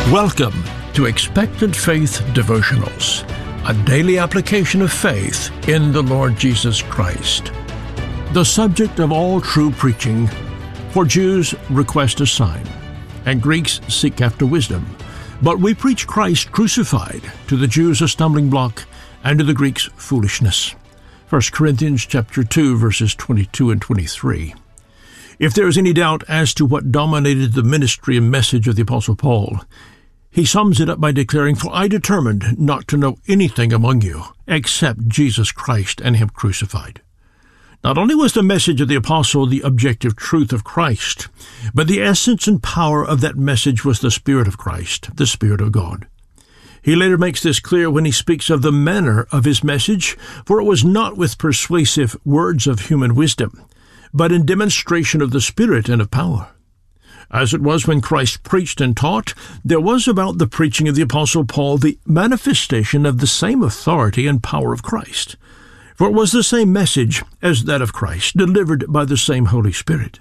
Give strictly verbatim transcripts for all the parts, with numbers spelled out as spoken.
Welcome to Expectant Faith Devotionals, a daily application of faith in the Lord Jesus Christ. The subject of all true preaching: for Jews request a sign, and Greeks seek after wisdom. But we preach Christ crucified, to the Jews a stumbling block, and to the Greeks foolishness. First Corinthians chapter two, verses twenty-two and twenty-three. If there is any doubt as to what dominated the ministry and message of the Apostle Paul, he sums it up by declaring, "For I determined not to know anything among you except Jesus Christ and Him crucified." Not only was the message of the apostle the objective truth of Christ, but the essence and power of that message was the Spirit of Christ, the Spirit of God. He later makes this clear when he speaks of the manner of his message, for it was not with persuasive words of human wisdom, but in demonstration of the Spirit and of power. As it was when Christ preached and taught, there was about the preaching of the Apostle Paul the manifestation of the same authority and power of Christ. For it was the same message as that of Christ, delivered by the same Holy Spirit.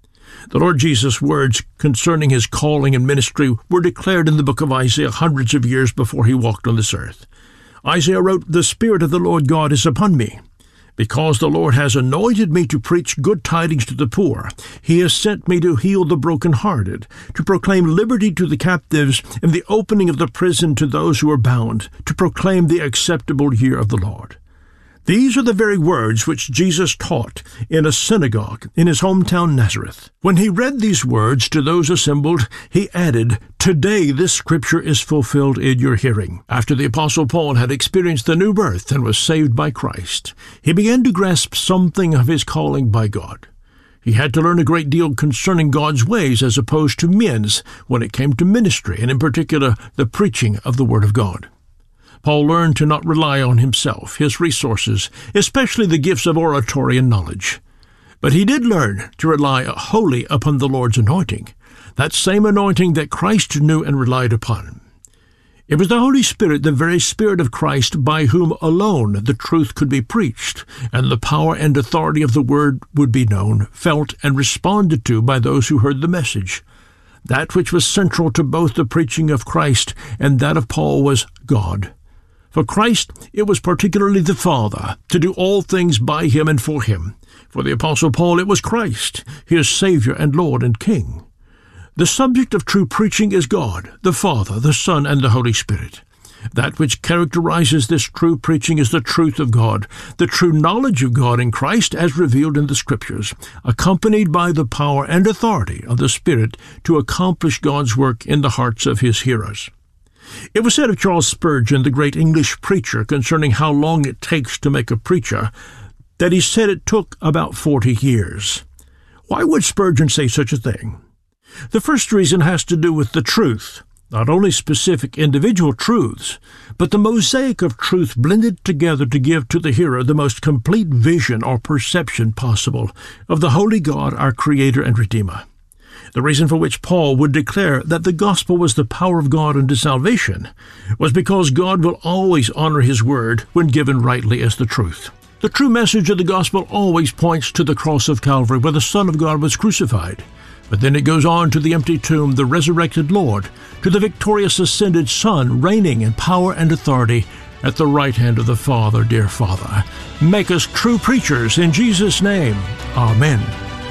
The Lord Jesus' words concerning His calling and ministry were declared in the book of Isaiah hundreds of years before He walked on this earth. Isaiah wrote, "The Spirit of the Lord God is upon me, because the Lord has anointed me to preach good tidings to the poor. He has sent me to heal the brokenhearted, to proclaim liberty to the captives, and the opening of the prison to those who are bound, to proclaim the acceptable year of the Lord." These are the very words which Jesus taught in a synagogue in His hometown Nazareth. When He read these words to those assembled, He added, "Today this scripture is fulfilled in your hearing." After the Apostle Paul had experienced the new birth and was saved by Christ, he began to grasp something of his calling by God. He had to learn a great deal concerning God's ways as opposed to men's when it came to ministry, and in particular the preaching of the Word of God. Paul learned to not rely on himself, his resources, especially the gifts of oratory and knowledge. But he did learn to rely wholly upon the Lord's anointing, that same anointing that Christ knew and relied upon. It was the Holy Spirit, the very Spirit of Christ, by whom alone the truth could be preached, and the power and authority of the Word would be known, felt, and responded to by those who heard the message. That which was central to both the preaching of Christ and that of Paul was God. For Christ, it was particularly the Father, to do all things by Him and for Him. For the Apostle Paul, it was Christ, his Savior and Lord and King. The subject of true preaching is God, the Father, the Son, and the Holy Spirit. That which characterizes this true preaching is the truth of God, the true knowledge of God in Christ as revealed in the Scriptures, accompanied by the power and authority of the Spirit to accomplish God's work in the hearts of His hearers. It was said of Charles Spurgeon, the great English preacher, concerning how long it takes to make a preacher, that he said it took about forty years. Why would Spurgeon say such a thing? The first reason has to do with the truth, not only specific individual truths, but the mosaic of truth blended together to give to the hearer the most complete vision or perception possible of the Holy God, our Creator and Redeemer. The reason for which Paul would declare that the gospel was the power of God unto salvation was because God will always honor His word when given rightly as the truth. The true message of the gospel always points to the cross of Calvary where the Son of God was crucified. But then it goes on to the empty tomb, the resurrected Lord, to the victorious ascended Son, reigning in power and authority at the right hand of the Father. Dear Father, make us true preachers in Jesus' name. Amen.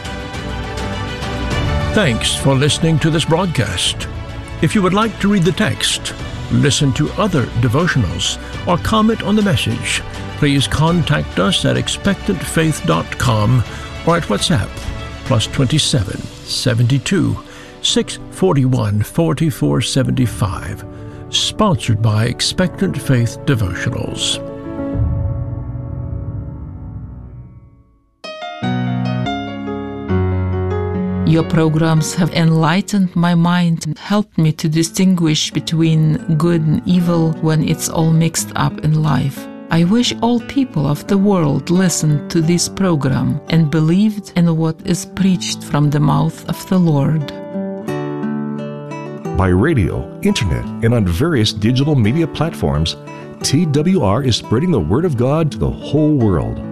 Thanks for listening to this broadcast. If you would like to read the text, listen to other devotionals, or comment on the message, please contact us at expectant faith dot com or at WhatsApp, plus twenty-seven, seventy-two, six forty-one, forty-four seventy-five. Sponsored by Expectant Faith Devotionals. Your programs have enlightened my mind and helped me to distinguish between good and evil when it's all mixed up in life. I wish all people of the world listened to this program and believed in what is preached from the mouth of the Lord. By radio, internet, and on various digital media platforms, T W R is spreading the Word of God to the whole world.